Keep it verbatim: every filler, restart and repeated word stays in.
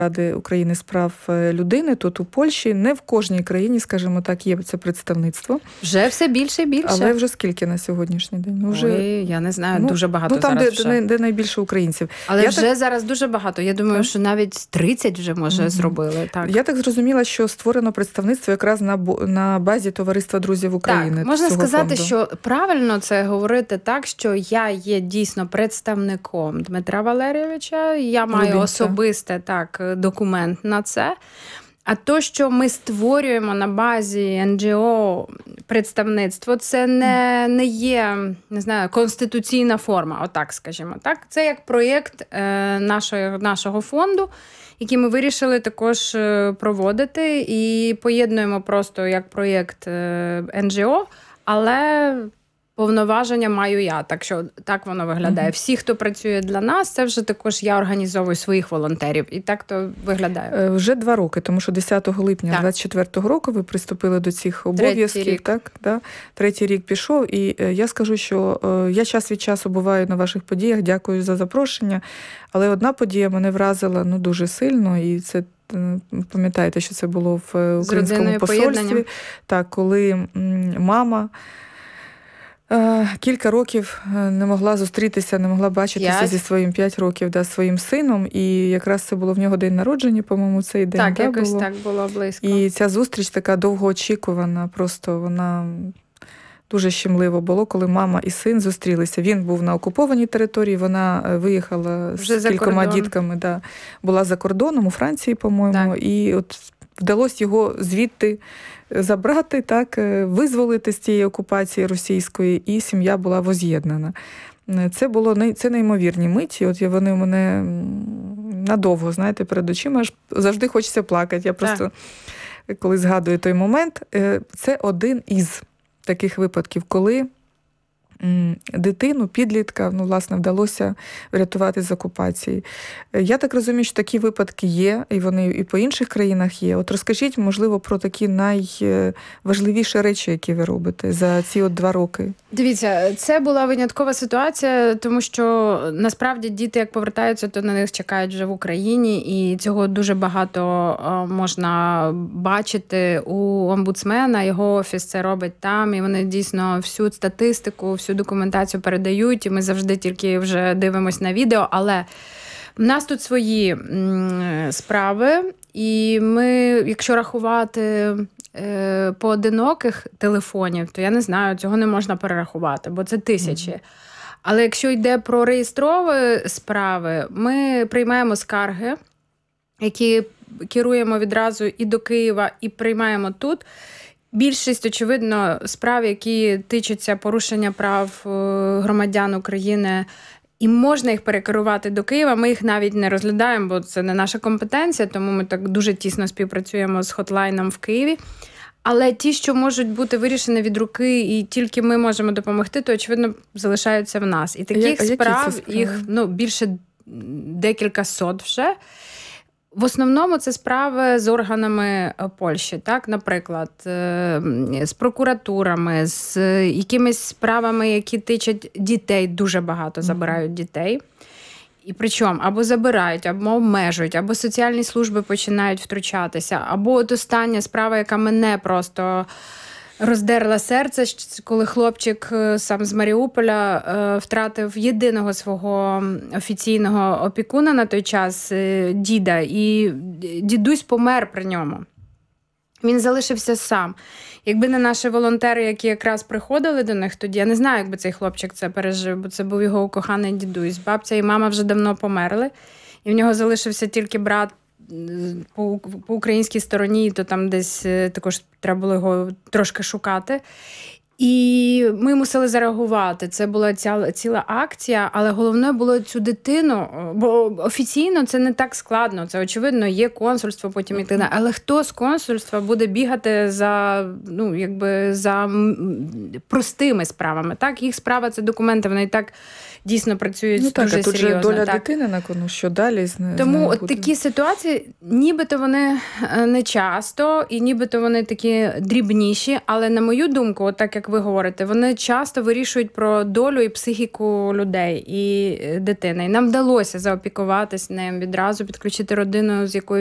Ради України з прав людини, тут у Польщі, не в кожній країні, скажімо так, є це представництво. Вже все більше і більше. Але вже скільки на сьогоднішній день? Ну, вже, Ой, я не знаю, ну, дуже багато ну, там, зараз де, вже. де, де найбільше українців. Але я вже так... зараз дуже багато. Я думаю, так. що навіть тридцять вже, може, mm-hmm. зробили. Так. Я так зрозуміла, що створено представництво якраз на, на базі Товариства друзів України. Так, можна сказати, фонду. що правильно це говорити так, що я є дійсно представником Дмитра Валерійовича, я маю Любінця. особисте так, документ на це. А то, що ми створюємо на базі ен джі о представництво, це не, не є, не знаю, конституційна форма, отак, скажімо так. Це як проєкт е, нашого, нашого фонду, який ми вирішили також проводити і поєднуємо просто як проєкт е, ен джі о, але повноваження маю я, так що так воно виглядає. Mm-hmm. Всі, хто працює для нас, це вже також я організовую своїх волонтерів. І так то виглядає. Вже два роки, тому що десятого липня двадцять четвертого року ви приступили до цих обов'язків. Третій рік. Так, да? Третій рік пішов. І я скажу, що я час від часу буваю на ваших подіях, дякую за запрошення. Але одна подія мене вразила ну, дуже сильно, і це пам'ятаєте, що це було в українському посольстві. Так, коли мама кілька років не могла зустрітися, не могла бачитися п'ять. зі своїм п'ять років, да, своїм сином. І якраз це було в нього день народження, по-моєму, цей день. Так, да, якось було. так було близько. І ця зустріч така довгоочікувана, просто вона дуже щемливо було, коли мама і син зустрілися. Він був на окупованій території, вона виїхала вже з кількома дітками, да, була за кордоном, у Франції, по-моєму, так. І от вдалося його звідти забрати, так, визволити з цієї окупації російської, і сім'я була воз'єднана. Це було це неймовірні миті. От вони у мене надовго, знаєте, перед очима аж завжди хочеться плакати. Я просто, так. коли згадую той момент, це один із таких випадків, коли дитину, підлітка, ну, власне, вдалося врятувати з окупації. Я так розумію, що такі випадки є, і вони і по інших країнах є. От розкажіть, можливо, про такі найважливіші речі, які ви робите за ці от два роки. Дивіться, це була виняткова ситуація, тому що, насправді, діти, як повертаються, то на них чекають вже в Україні, і цього дуже багато можна бачити у омбудсмена, його офіс це робить там, і вони дійсно всю статистику, всю документацію передають, і ми завжди тільки вже дивимось на відео, але в нас тут свої м, справи, і ми, якщо рахувати е, поодиноких телефонів, то я не знаю, цього не можна перерахувати, бо це тисячі. Mm-hmm. Але якщо йде про реєстрові справи, ми приймаємо скарги, які керуємо відразу і до Києва, і приймаємо тут. Більшість, очевидно, справ, які тичаться порушення прав громадян України, і можна їх перекерувати до Києва, ми їх навіть не розглядаємо, бо це не наша компетенція, тому ми так дуже тісно співпрацюємо з хотлайном в Києві. Але ті, що можуть бути вирішені від руки, і тільки ми можемо допомогти, то, очевидно, залишаються в нас. І таких а справ, їх ну, більше декілька сот вже. В основному це справи з органами Польщі, так, наприклад, з прокуратурами, з якимись справами, які тичать дітей, дуже багато забирають дітей. І причому або забирають, або обмежують, або соціальні служби починають втручатися, або от остання справа, яка мене просто роздерла серце, коли хлопчик сам з Маріуполя е, втратив єдиного свого офіційного опікуна на той час, е, діда, і дідусь помер при ньому. Він залишився сам. Якби не наші волонтери, які якраз приходили до них тоді, я не знаю, якби цей хлопчик це пережив, бо це був його коханий дідусь. Бабця і мама вже давно померли, і в нього залишився тільки брат по, по українській стороні, то там десь також треба було його трошки шукати. І ми мусили зареагувати. Це була ціла, ціла акція, але головне було цю дитину, бо офіційно це не так складно. Це, очевидно, є консульство, потім і так далі. Але хто з консульства буде бігати за, ну, якби, за простими справами? Так? Їх справа – це документи, вони і так дійсно працюють ну, так, дуже а тут серйозно. же доля так. дитини на кону, що далі з нею Тому от буде? такі ситуації, нібито вони не часто, і нібито вони такі дрібніші, але на мою думку, от так як ви говорите, вони часто вирішують про долю і психіку людей і дитини. І нам вдалося заопікуватись ним відразу, підключити родину, з якою